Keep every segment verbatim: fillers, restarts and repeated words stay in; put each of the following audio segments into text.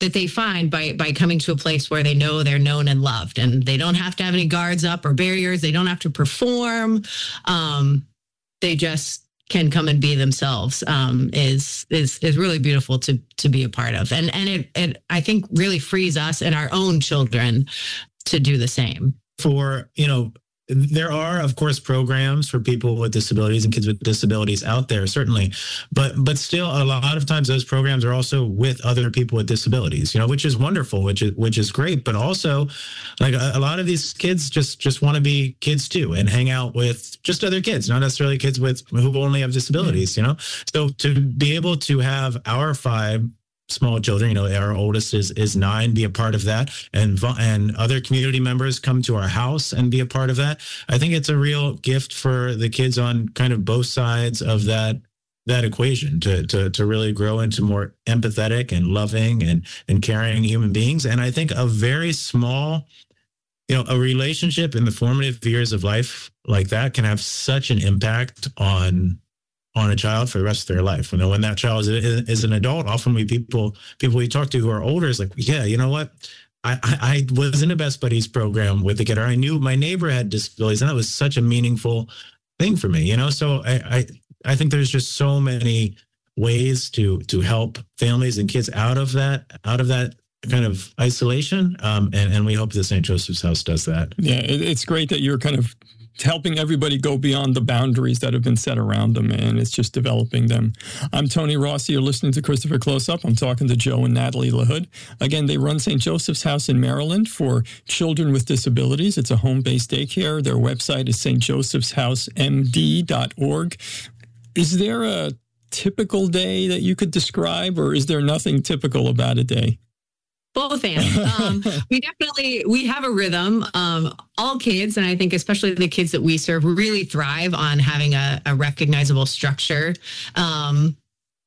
that they find by by coming to a place where they know they're known and loved, and they don't have to have any guards up or barriers. They don't have to perform. Um, they just can come and be themselves. Um, is is is really beautiful to to be a part of, and and it it I think really frees us and our own children to do the same. For you know. There are, of course, programs for people with disabilities and kids with disabilities out there, certainly. But but still, a lot of times those programs are also with other people with disabilities, you know, which is wonderful, which is which is great. But also, like a, a lot of these kids just just want to be kids, too, and hang out with just other kids, not necessarily kids with who only have disabilities, you know. So to be able to have our five small children, you know, our oldest is is nine, be a part of that, and and other community members come to our house and be a part of that. I think it's a real gift for the kids on kind of both sides of that that equation to to to really grow into more empathetic and loving and and caring human beings. And I think a very small, you know, a relationship in the formative years of life like that can have such an impact on on a child for the rest of their life. You know, when that child is, is an adult, often we people people we talk to who are older is like, yeah, you know what? I, I, I was in a Best Buddies program with the kid, or I knew my neighbor had disabilities, and that was such a meaningful thing for me, you know? So I, I, I think there's just so many ways to to help families and kids out of that, out of that kind of isolation. Um, and, and we hope that Saint Joseph's House does that. Yeah, it, it's great that you're kind of helping everybody go beyond the boundaries that have been set around them, and it's just developing them. I'm Tony Rossi. You're listening to Christopher Close Up. I'm talking to Joe and Natalie LaHood. Again, they run Saint Joseph's House in Maryland for children with disabilities. It's a home-based daycare. Their website is s t josephs house m d dot org. Is there a typical day that you could describe, or is there nothing typical about a day? Both and um, we definitely, we have a rhythm. Um, all kids, and I think especially the kids that we serve, really thrive on having a, a recognizable structure. Um,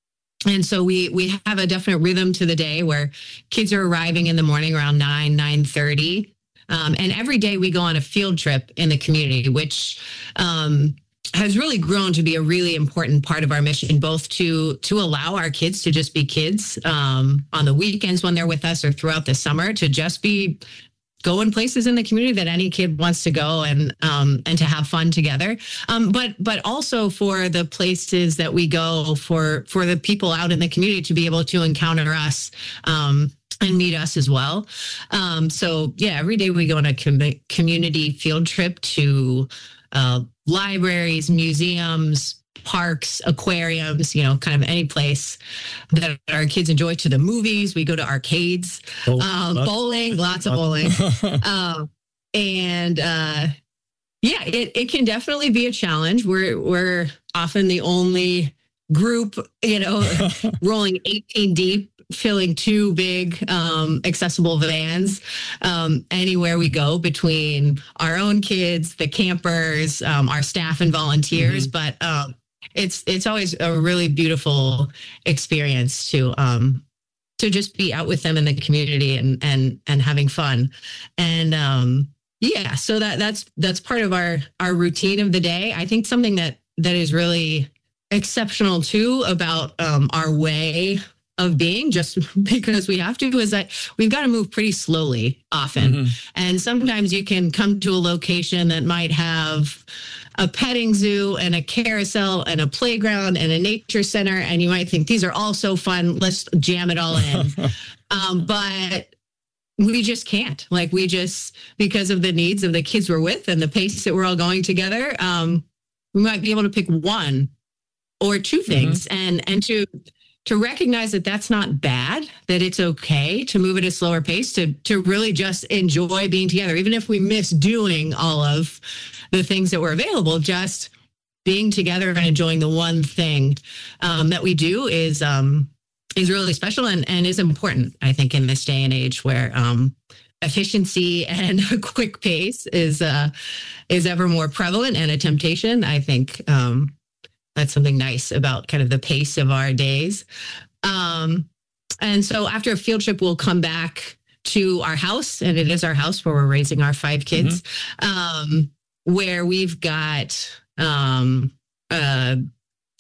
and so we we have a definite rhythm to the day where kids are arriving in the morning around nine, nine thirty. Um, and every day we go on a field trip in the community, which um, has really grown to be a really important part of our mission, both to to allow our kids to just be kids um, on the weekends when they're with us, or throughout the summer to just be going places in the community that any kid wants to go, and um, and to have fun together. Um, but but also for the places that we go, for for the people out in the community to be able to encounter us um, and meet us as well. Um, so yeah, every day we go on a com- community field trip to uh, libraries, museums, parks, aquariums, you know, kind of any place that our kids enjoy, to the movies. We go to arcades, oh, um, bowling, lots of bowling. um, and uh, yeah, it, it can definitely be a challenge. We're, we're often the only group, you know, rolling eighteen deep, filling two big um, accessible vans um, anywhere we go, between our own kids, the campers, um, our staff and volunteers. Mm-hmm. But um, it's it's always a really beautiful experience to um, to just be out with them in the community and and and having fun. And um, yeah, so that that's that's part of our our routine of the day. I think something that that is really exceptional too about um, our way of being, just because we have to, is that we've got to move pretty slowly often. Mm-hmm. And sometimes you can come to a location that might have a petting zoo and a carousel and a playground and a nature center, and you might think these are all so fun, let's jam it all in. um, but we just can't. Like, we just, because of the needs of the kids we're with and the pace that we're all going together, um, we might be able to pick one or two things, mm-hmm. and and to to recognize that that's not bad, that it's okay to move at a slower pace, to to really just enjoy being together, even if we miss doing all of the things that were available. Just being together and enjoying the one thing um, that we do is um, is really special, and and is important, I think, in this day and age where um, efficiency and a quick pace is uh, is ever more prevalent and a temptation. I think um, that's something nice about kind of the pace of our days. Um, and so after a field trip, we'll come back to our house, and it is our house where we're raising our five kids, mm-hmm. um, where we've got um, uh,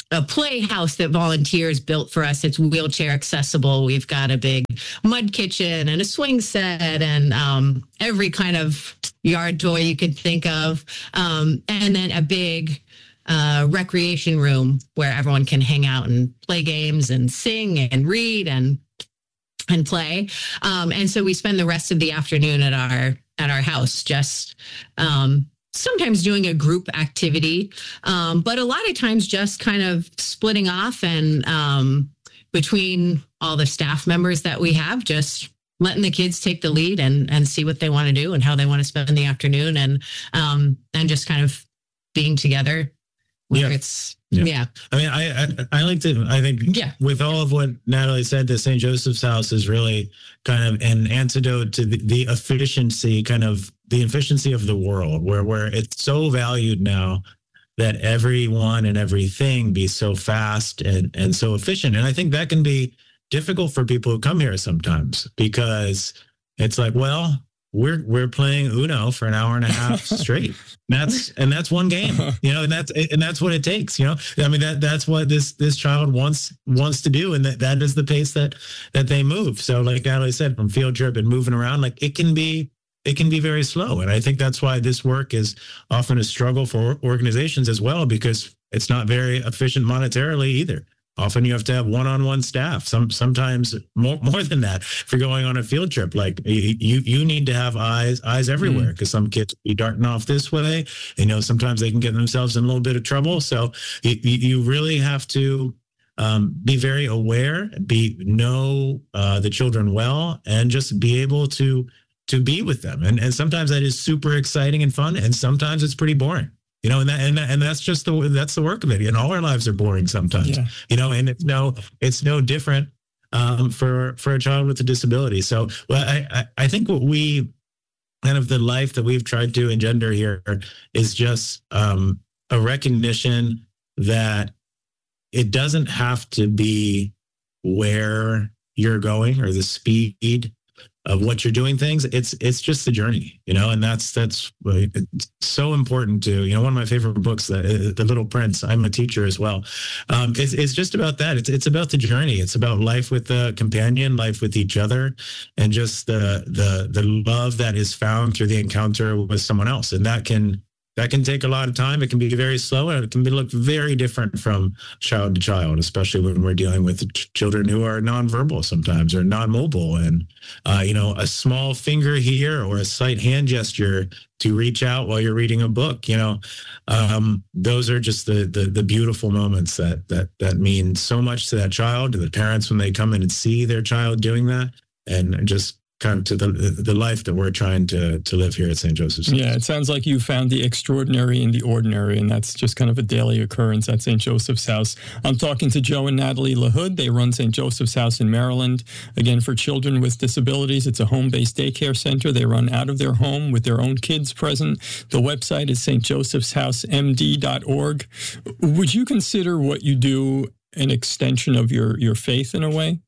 a playhouse that volunteers built for us. It's wheelchair accessible. We've got a big mud kitchen and a swing set and um, every kind of yard toy you could think of. Um, and then a big uh, recreation room where everyone can hang out and play games and sing and read and and play. Um, and so we spend the rest of the afternoon at our at our house just um, sometimes doing a group activity, um, but a lot of times just kind of splitting off and um, between all the staff members that we have, just letting the kids take the lead and and see what they want to do and how they want to spend the afternoon and um, and just kind of being together. Whether Yeah. it's Yeah. yeah. I mean, I, I I like to. I think Yeah. with all of what Natalie said, the Saint Joseph's House is really kind of an antidote to the, the efficiency, kind of the efficiency of the world, where where it's so valued now that everyone and everything be so fast and and so efficient. And I think that can be difficult for people who come here sometimes because it's like, well, we're we're playing Uno for an hour and a half straight. That's and that's one game, you know, and that's and that's what it takes, you know. I mean, that that's what this this child wants wants to do, and that, that is the pace that that they move. So, like Natalie said, from field trip and moving around, like it can be it can be very slow, and I think that's why this work is often a struggle for organizations as well, because it's not very efficient monetarily either. Often you have to have one-on-one staff. Some sometimes more more than that. If you're going on a field trip, like you you need to have eyes eyes everywhere because mm. some kids be darting off this way. You know, sometimes they can get themselves in a little bit of trouble. So you you really have to um, be very aware, be know uh, the children well, and just be able to to be with them. And and sometimes that is super exciting and fun, and sometimes it's pretty boring. You know, and that, and and that's just the that's the work of it. And all our lives are boring sometimes. Yeah. You know, and it's no it's no different um, for for a child with a disability. So, well, I I think what we kind of the life that we've tried to engender here is just um, a recognition that it doesn't have to be where you're going or the speed of what you're doing things. It's it's just the journey, you know, and that's that's it's so important to, you know, one of my favorite books, The, the Little Prince. I'm a teacher as well. Um, it's, it's just about that. It's it's about the journey. It's about life with a companion, life with each other, and just the the the love that is found through the encounter with someone else. And that can that can take a lot of time. It can be very slow, and it can be look very different from child to child, especially when we're dealing with ch- children who are nonverbal sometimes or non-mobile. And, uh, you know, a small finger here or a slight hand gesture to reach out while you're reading a book, you know, um, those are just the, the the beautiful moments that that that mean so much to that child, to the parents when they come in and see their child doing that, and just kind of to the the life that we're trying to to live here at Saint Joseph's. Yeah, it sounds like you found the extraordinary in the ordinary, and that's just kind of a daily occurrence at Saint Joseph's House. I'm talking to Joe and Natalie LaHood. They run Saint Joseph's House in Maryland. Again, for children with disabilities, it's a home-based daycare center. They run out of their home with their own kids present. The website is s t joseph's house m d dot org. Would you consider what you do an extension of your your faith in a way?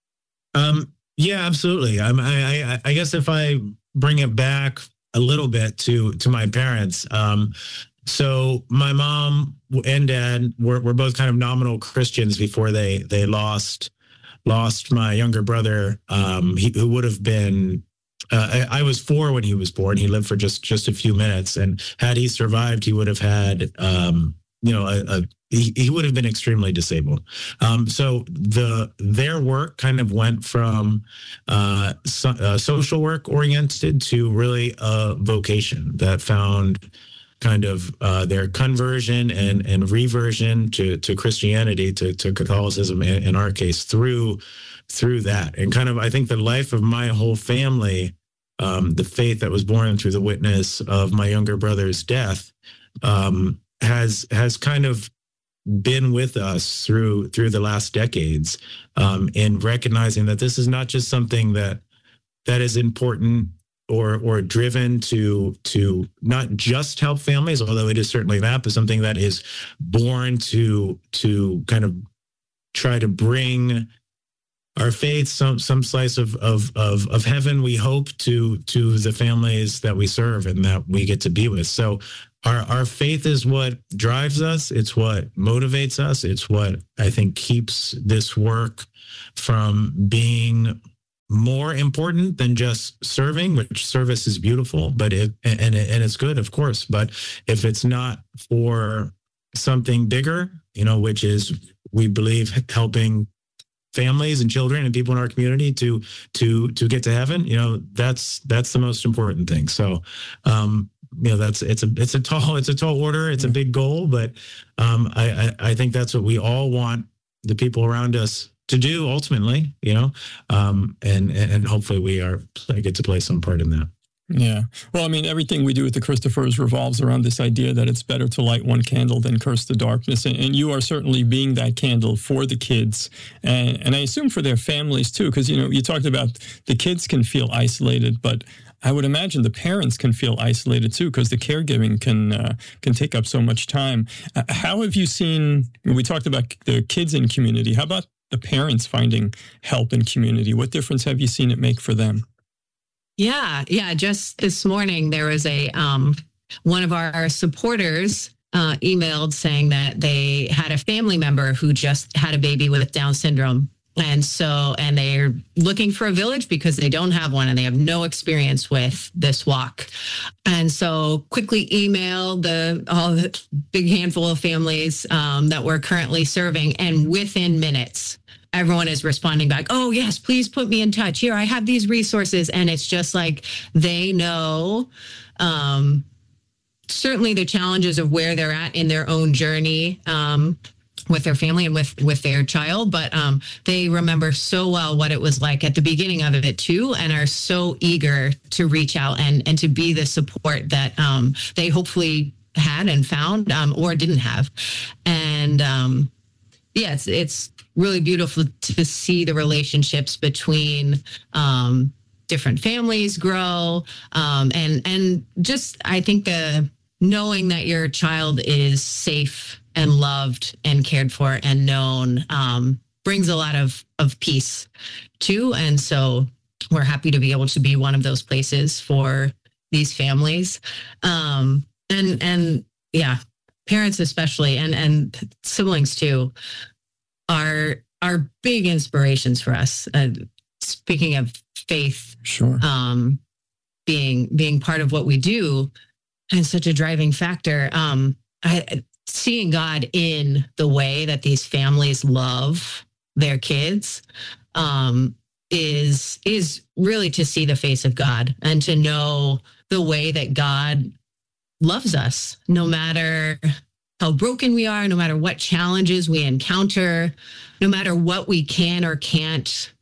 Um. Yeah, absolutely. I'm, I, I, I guess if I bring it back a little bit to to my parents, um, so my mom and dad were, were both kind of nominal Christians before they they lost lost my younger brother, um, he, who would have been. Uh, I, I was four when he was born. He lived for just just a few minutes, and had he survived, he would have had, um, you know, a, a He, he would have been extremely disabled. Um, so the their work kind of went from uh, so, uh, social work oriented to really a vocation that found kind of uh, their conversion and, and reversion to, to Christianity, to, to Catholicism in, in our case, through through that. And kind of, I think the life of my whole family, um, the faith that was born through the witness of my younger brother's death, um, has has kind of been with us through through the last decades, um, in recognizing that this is not just something that that is important or or driven to to not just help families, although it is certainly that, but something that is born to to kind of try to bring our faith, some some slice of of of of heaven, we hope, to to the families that we serve and that we get to be with. So our our faith is what drives us. It's what motivates us. It's what I think keeps this work from being more important than just serving, which service is beautiful, but it and and it's good, of course. But if it's not for something bigger, you know, which is, we believe, helping families and children and people in our community to to to get to heaven, you know, that's that's the most important thing. So um you know, that's it's a it's a tall it's a tall order, it's a big goal, but um I, I I think that's what we all want the people around us to do ultimately, you know, um and and hopefully we are get to play some part in that. Yeah. Well, I mean, everything we do at the Christophers revolves around this idea that it's better to light one candle than curse the darkness. And, and you are certainly being that candle for the kids. And, and I assume for their families, too, because, you know, you talked about the kids can feel isolated, but I would imagine the parents can feel isolated, too, because the caregiving can uh, can take up so much time. Uh, how have you seen, we talked about the kids in community. How about the parents finding help in community? What difference have you seen it make for them? Yeah, yeah. Just this morning, there was a um, one of our supporters uh, emailed saying that they had a family member who just had a baby with Down syndrome. And so, and they're looking for a village because they don't have one and they have no experience with this walk. And so quickly emailed the all the big handful of families um, that we're currently serving. And within minutes, everyone is responding back, oh, yes, please put me in touch. Here, I have these resources. And it's just like they know um, certainly the challenges of where they're at in their own journey um, with their family and with, with their child. But um, they remember so well what it was like at the beginning of it, too, and are so eager to reach out and, and to be the support that um, they hopefully had and found um, or didn't have. And um, yeah, it's, it's, really beautiful to see the relationships between um, different families grow. Um, and, and just, I think the knowing that your child is safe and loved and cared for and known um, brings a lot of, of peace too. And so we're happy to be able to be one of those places for these families. Um, and, and yeah, parents especially, and, and siblings too, are are big inspirations for us. Uh, speaking of faith, sure, um, being being part of what we do, and such a driving factor. Um, I, seeing God in the way that these families love their kids um, is is really to see the face of God and to know the way that God loves us, no matter how broken we are, no matter what challenges we encounter, no matter what we can or can't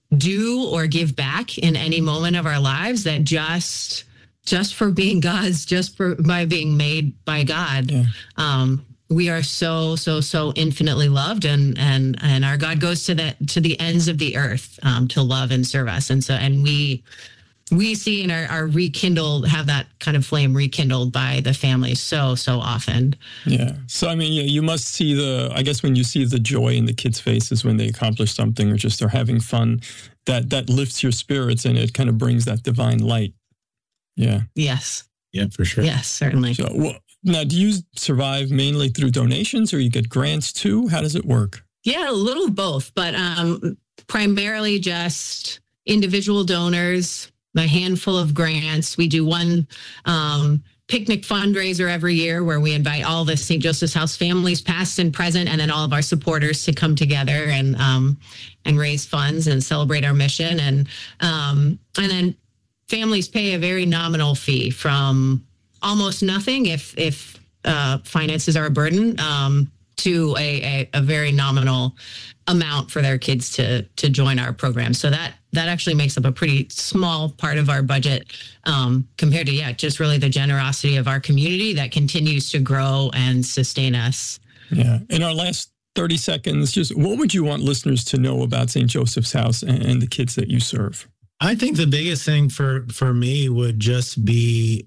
do or give back in any moment of our lives, that just just for being God's, just for by being made by God, yeah. um, we are so, so, so infinitely loved, and and and our God goes to the to the ends of the earth um, to love and serve us. And so, and we we see and are, are rekindled, have that kind of flame rekindled by the families so, so often. Yeah. So, I mean, yeah, you must see the, I guess when you see the joy in the kids' faces when they accomplish something or just are having fun, that, that lifts your spirits and it kind of brings that divine light. Yeah. Yes. Yeah, for sure. Yes, certainly. So, well, now, do you survive mainly through donations or you get grants too? How does it work? Yeah, a little of both, but um, primarily just individual donors, a handful of grants. We do one um, picnic fundraiser every year where we invite all the Saint Joseph's House families, past and present, and then all of our supporters to come together and um, and raise funds and celebrate our mission. And um, and then families pay a very nominal fee, from almost nothing if if uh, finances are a burden, um, to a, a, a very nominal amount for their kids to to join our program. So that that actually makes up a pretty small part of our budget um, compared to, yeah, just really the generosity of our community that continues to grow and sustain us. Yeah. In our last thirty seconds, just what would you want listeners to know about Saint Joseph's House and, and the kids that you serve? I think the biggest thing for, for me would just be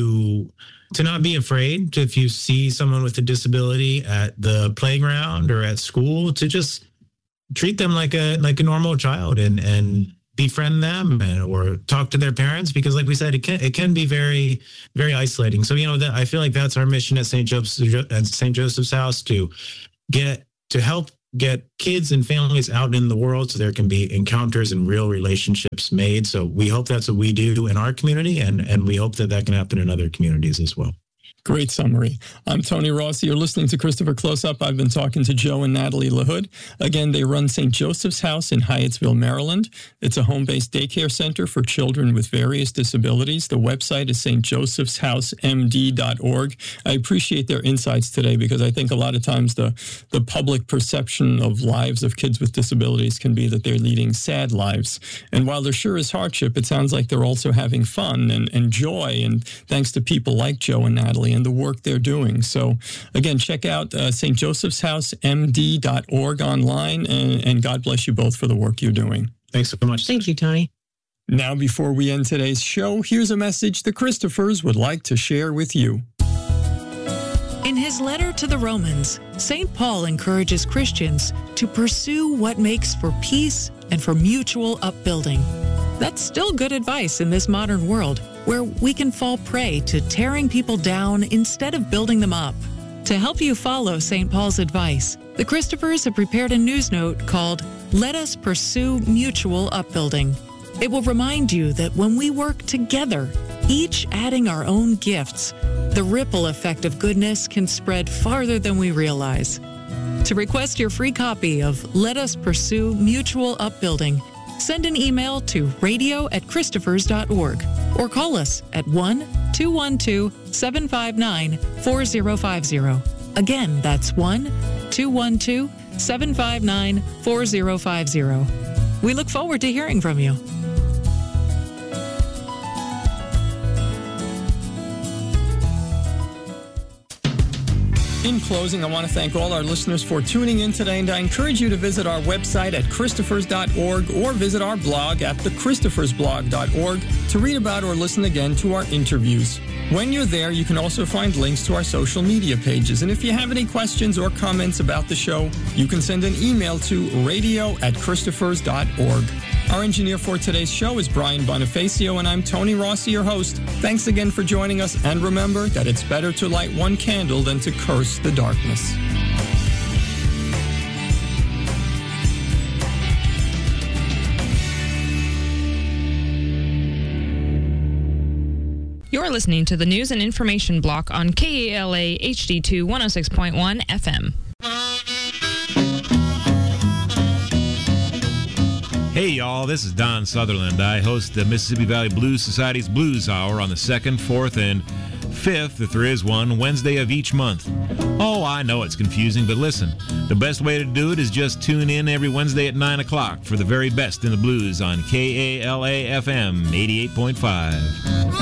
to to not be afraid to, if you see someone with a disability at the playground or at school, to just treat them like a like a normal child and and befriend them and, or talk to their parents, because like we said, it can it can be very, very isolating. So, you know, that I feel like that's our mission at Saint Joseph's at Saint Joseph's House, to get to help get kids and families out in the world so there can be encounters and real relationships made. So we hope that's what we do in our community, and and we hope that that can happen in other communities as well. Great summary. I'm Tony Rossi. You're listening to Christopher Close Up. I've been talking to Joe and Natalie LaHood. Again, they run Saint Joseph's House in Hyattsville, Maryland. It's a home-based daycare center for children with various disabilities. The website is s t josephs house m d dot org. I appreciate their insights today, because I think a lot of times the, the public perception of lives of kids with disabilities can be that they're leading sad lives. And while there sure is hardship, it sounds like they're also having fun and, and joy, and thanks to people like Joe and Natalie and the work they're doing. So again, check out uh, s t josephs house m d dot org online, and, and God bless you both for the work you're doing. Thanks so much. Thank you, Tony. Now, before we end today's show, here's a message the Christophers would like to share with you. In his letter to the Romans, Saint Paul encourages Christians to pursue what makes for peace and for mutual upbuilding. That's still good advice in this modern world, where we can fall prey to tearing people down instead of building them up. To help you follow Saint Paul's advice, the Christophers have prepared a news note called Let Us Pursue Mutual Upbuilding. It will remind you that when we work together, each adding our own gifts, the ripple effect of goodness can spread farther than we realize. To request your free copy of Let Us Pursue Mutual Upbuilding, send an email to radio at christophers dot org or call us at one two one two seven five nine four zero five zero. Again, that's one two one two seven five nine four zero five zero. We look forward to hearing from you. In closing, I want to thank all our listeners for tuning in today, and I encourage you to visit our website at christophers dot org or visit our blog at the christophers blog dot org to read about or listen again to our interviews. When you're there, you can also find links to our social media pages. And if you have any questions or comments about the show, you can send an email to radio at christophers dot org. Our engineer for today's show is Brian Bonifacio, and I'm Tony Rossi, your host. Thanks again for joining us, and remember that it's better to light one candle than to curse the darkness. You're listening to the News and Information Block on K A L A H D two one oh six point one F M. Hey y'all, this is Don Sutherland. I host the Mississippi Valley Blues Society's Blues Hour on the second, fourth, and fifth, if there is one, Wednesday of each month. Oh, I know it's confusing, but listen, the best way to do it is just tune in every Wednesday at nine o'clock for the very best in the blues on K A L A F M eighty-eight point five.